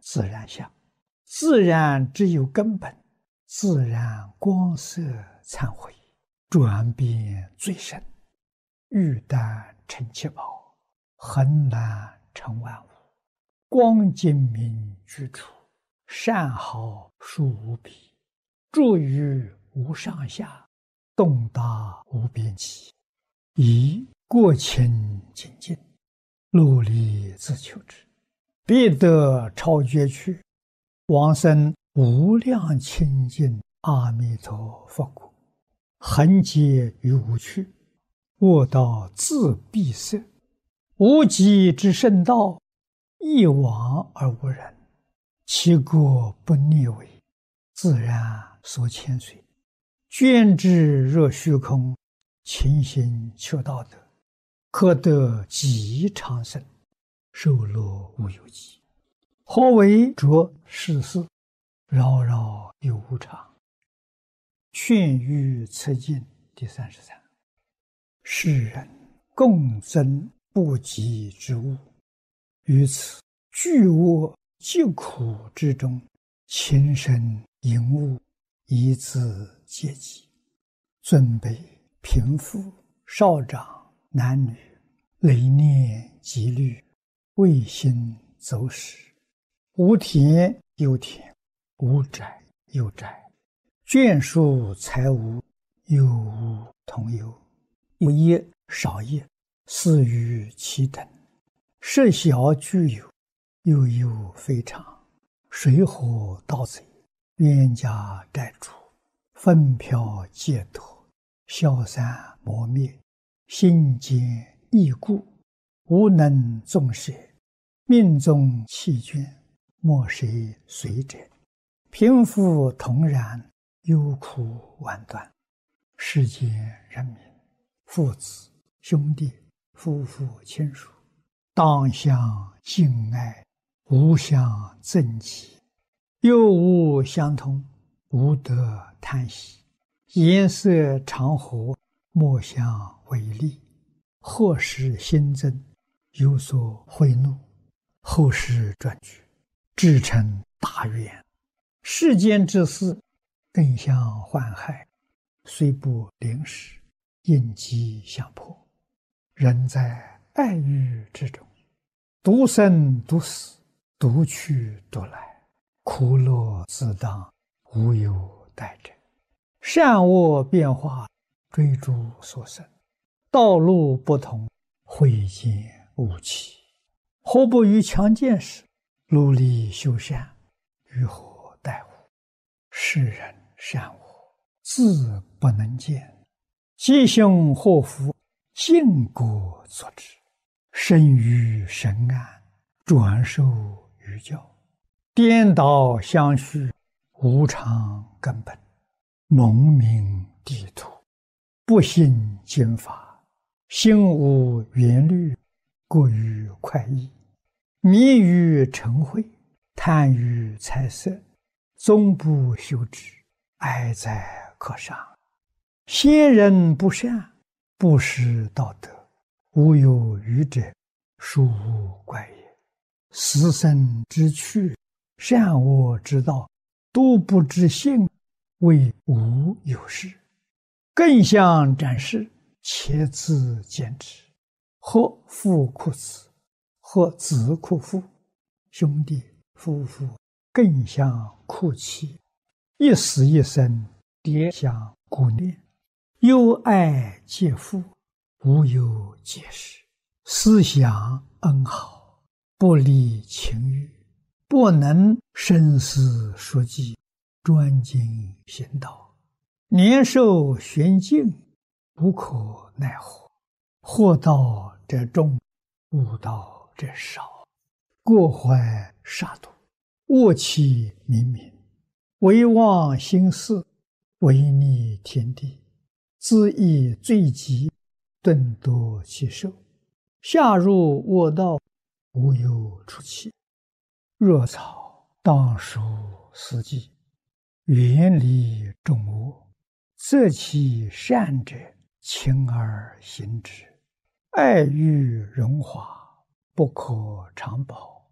自然相，自然只有根本，自然光色忏悔，转变最深，玉丹成七宝，恒难成万物，光精明居处，善好殊无比，住于无上下，动达无边际，以过清净净，努力自求之，必得超绝去，往生无量清净阿弥陀佛国，恒劫于无趣，卧道自闭塞，无极之圣道，一往而无人，其国不逆违，自然所牵随，捐之若虚空，勤行求道德，可得极长生，受乐无有极。何为着世事，扰扰有无常。劝喻此经第33。世人共争不及之物，于此巨恶疾苦之中，情深淫恶，以自戒己。尊卑贫富少长男女，累念积虑，未心走失，无田有田，无宅有宅，眷属财物，有无同有，有业少业，似于其等，事小具有，又有非常，水火盗贼，冤家债主，纷飘劫夺，消散磨灭，心坚易故，无能纵舍，命中弃捐，莫谁随者，贫富同然，忧苦万端。世间人民，父子兄弟夫妇亲属，当相敬爱，无相憎忌，又无相通，无得叹息，颜色常和，莫相违逆，或使新增，有所贿赂，后世转举，至成大愿。世间之事，更相患害，虽不临时，应机相迫。人在爱欲之中，独生独死，独去独来，苦乐自当，无有代者。善恶变化，追逐所生，道路不同，慧见无期。何不于强健时，努力修善，于何待乎？世人善恶，自不能见，吉凶祸福，尽果作之。生于神安，转受于教，颠倒相续，无常根本，蒙名地土，不信经法，心无缘虑，过于快意，迷于嗔恚，贪于财色，终不修之，哀哉可伤。先人不善，不识道德，无有愚者，殊无怪也。死生之趣，善恶之道，都不知性，谓无有事。更相展示，且自见之。或父哭子，或子哭父，兄弟夫妇更相哭泣，一死一生，迭相顾念，忧爱皆父，无有解释。思想恩好，不离情欲，不能生死说计，专精行道，年寿玄尽，无可奈何。祸道者众，悟道者少，过怀杀戮，恶气冥冥，唯忘心事，违逆天地，自缢罪极，顿夺其寿，下入恶道，无有出期。若草当属四季，远离众恶，择其善者，勤而行之。爱欲荣华，不可长保，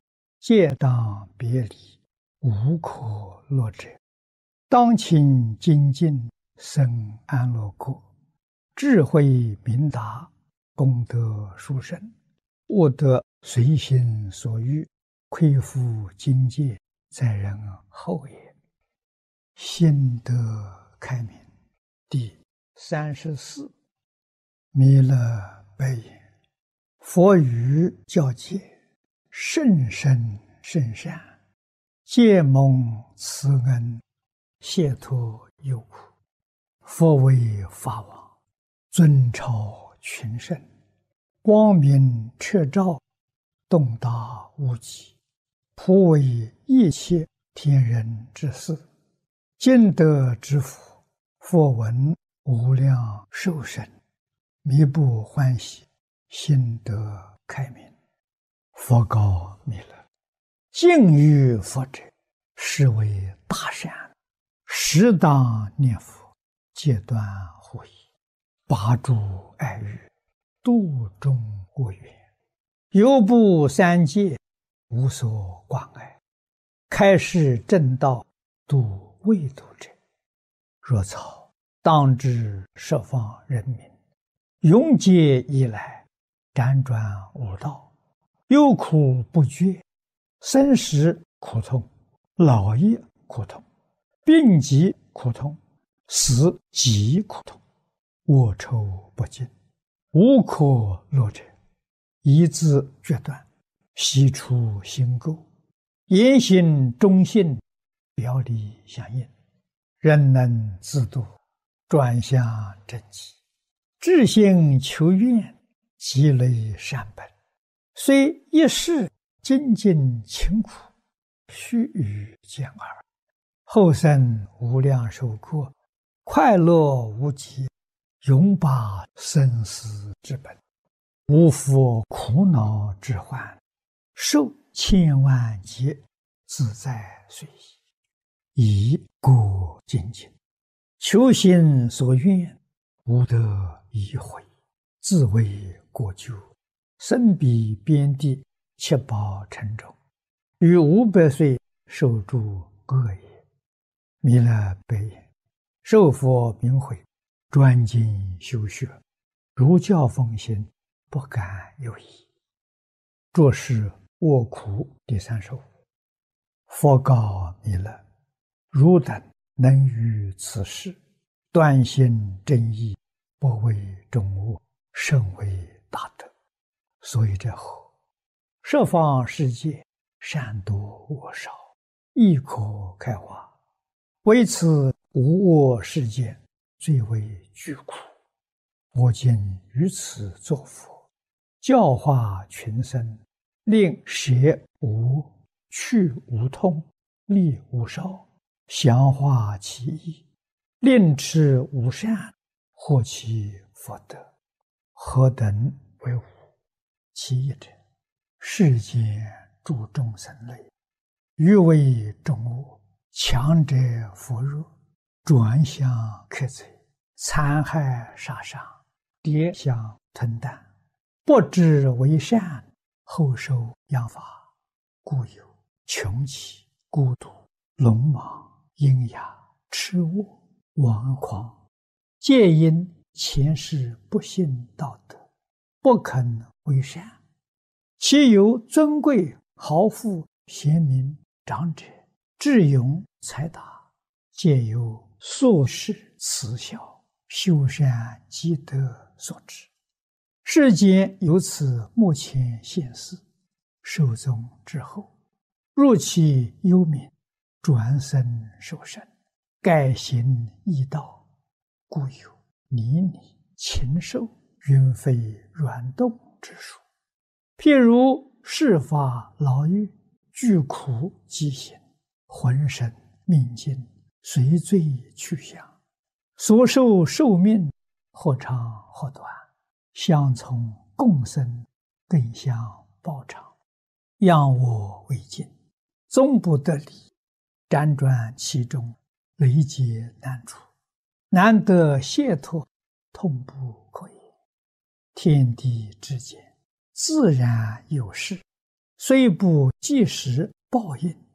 戒当别离，无可乐者。当勤精进，生安乐国，智慧明达，功德殊胜，悟得随心所欲，恢复境界，在人后也。心得开明。第34，弥勒白言：佛语教戒，甚深甚善，皆蒙慈恩，解脱忧苦。佛为法王，尊超群圣，光明彻照，洞达无极，普为一切天人之事。今得之福，佛闻无量寿生，弥不欢喜，心得开明。佛告弥勒：敬于佛者，是为大善，适当念佛，戒断护疑，拔诸爱欲，度众恶缘，犹不三界，无所关爱，开示正道，度未度者。若草，当知十方人民，永劫以来，辗转无道，忧苦不绝，生死苦痛，老业苦痛，病疾苦痛，死极苦痛，恶臭不尽，无可乐者。一字决断，悉出心垢，言行忠信，表里相应，人能自度，转向正极，至心求愿，积累善本，虽一世精进勤苦，须臾见耳，后生无量寿过，快乐无极，永拔生死之本，无复苦恼之患，受千万劫，自在随意，以故精进，求心所愿，无得已悔，自为过咎，身彼边地，七宝城中，于500岁受诸恶也。弥勒白言：受佛明慧，专精修学，如教奉行，不敢有疑。着是卧苦第35。佛告弥勒：汝等能于此事，断心正义，不为众恶，甚为大德。所以这后，十方世界，善多恶少，亦可开化。为此无我世界，最为巨苦。我今于此作佛，教化群生，令舍无、去无痛，利无少，详化其意，令持无善，获其福德。何等为无？其一者，世间诸众生类，欲为众恶，强者扶弱，转向克贼，残害杀伤，跌相吞啖，不知为善，后受殃罚，故有穷奇、孤独、鲁莽、阴哑、痴恶、顽狂，皆因前世不信道德，不肯为善。其有尊贵、豪富、贤明、长者、智勇、才达，皆由宿世慈孝、修善积德所致。世间由此目前现世，寿终之后，入其幽冥，转生受生，改行异道，故有泥泞、禽兽、云飞软动之说。譬如世法牢狱，具苦饥行，浑身命尽，随罪去向，所受寿命，或长或短，相从共生，更相报偿，仰我为镜，终不得离，辗转其中，累劫难除，难得解脱，痛不可言。天地之间，自然有事， 虽不即时报应，